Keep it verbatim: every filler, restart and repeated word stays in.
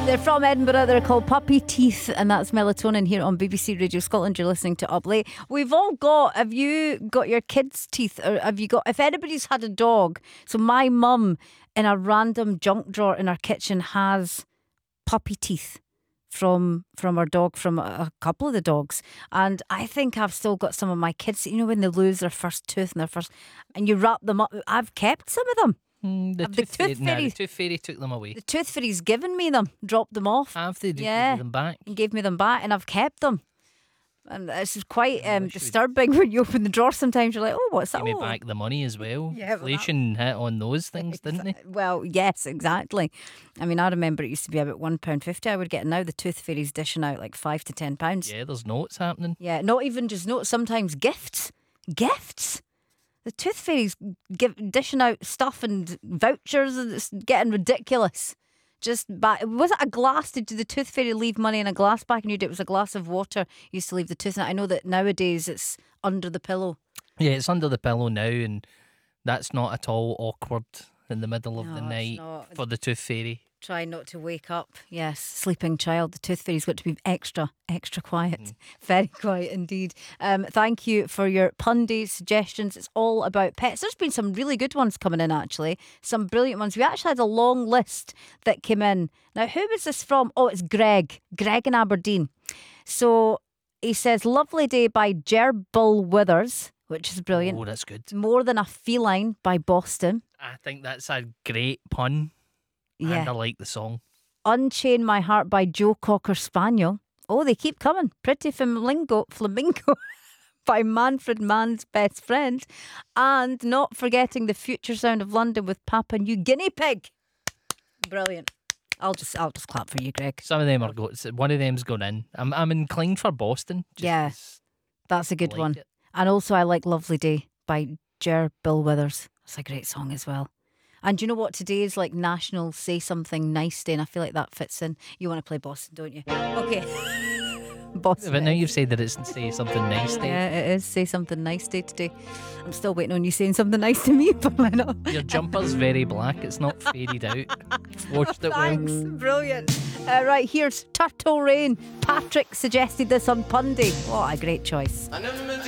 They're from Edinburgh. They're called Puppy Teeth, and that's Melatonin here on B B C Radio Scotland. You're listening to Up Late. We've all got, have you got your kids' teeth, or have you got, if anybody's had a dog, so my mum in a random junk drawer in our kitchen has puppy teeth from from our dog, from a, a couple of the dogs, and I think I've still got some of my kids, you know, when they lose their first tooth and their first, and you wrap them up. I've kept some of them. Mm, the, Have the tooth fairy, tooth nah, the fairy- tooth fairy took them away. The tooth fairy's given me them, dropped them off. Have they? Did you Yeah. give them back? And gave me them back, and I've kept them. And it's quite I um, wish we'd- disturbing when you open the drawer. Sometimes you're like, oh, what's that? Give me Oh. back the money as well. Yeah, well, that- Inflation hit on those things, didn't they? Well, yes, exactly. I mean, I remember it used to be about one pound fifty I would get. Now the tooth fairy's dishing out like five to ten pounds. Yeah, there's notes happening. Yeah, not even just notes, sometimes gifts. Gifts? The tooth fairy's give, dishing out stuff and vouchers, and it's getting ridiculous. Just back, was it a glass? Did the tooth fairy leave money in a glass back in your day? It was a glass of water. Used to leave the tooth in it. I know that nowadays it's under the pillow. Yeah, it's under the pillow now, and that's not at all awkward in the middle of No, the it's night not. for the tooth fairy. Try not to wake up. Yes, sleeping child. The tooth fairy's got to be extra, extra quiet. Mm. Very quiet indeed. Um, thank you for your pun day suggestions. It's all about pets. There's been some really good ones coming in, actually. Some brilliant ones. We actually had a long list that came in. Now, who was this from? Oh, it's Greg. Greg in Aberdeen. So he says, lovely day by Gerbil Withers, which is brilliant. Oh, that's good. More Than a Feline by Boston. I think that's a great pun. And I Yeah. like the song. Unchain My Heart by Joe Cocker Spaniel. Oh, they keep coming. Pretty Flamingo, Flamingo by Manfred Mann's Best Friend. And not forgetting The Future Sound of London with Papa New Guinea Pig. Brilliant. I'll just I'll just clap for you, Greg. Some of them are go. One of them's gone in. I'm I'm inclined for Boston. Just Yeah, 'cause That's a I good like one. it. And also I like Lovely Day by Ger Bill Withers. It's a great song as well. And do you know what? Today is like National Say Something Nice Day, and I feel like that fits in. You want to play Boston, don't you? Okay. Boston. But now it is. you've said that it's say something nice. Day. Yeah, it is Say Something Nice Day today. I'm still waiting on you saying something nice to me, but I know. Your jumper's very black. It's not faded out. Washed it well. Thanks, brilliant. Uh, right, here's Turtle Rain. Patrick suggested this on Punday. What a great choice.